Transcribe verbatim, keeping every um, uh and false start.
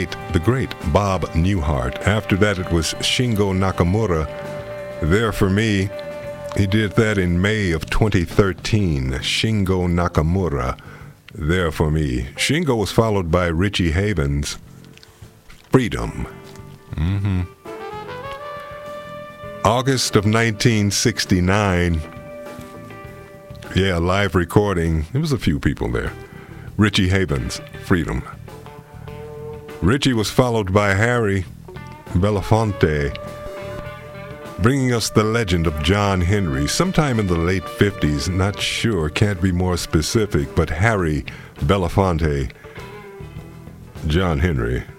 eighty-eight, the great Bob Newhart. After that, it was Shingo Nakamura, There For Me. He did that in May of twenty thirteen. Shingo Nakamura, There For Me. Shingo was followed by Richie Havens, Freedom. Mm-hmm. August of nineteen sixty-nine. Yeah, live recording. There was a few people there. Richie Havens, Freedom. Richie was followed by Harry Belafonte, bringing us the legend of John Henry, sometime in the late fifties, not sure, can't be more specific, but Harry Belafonte, John Henry.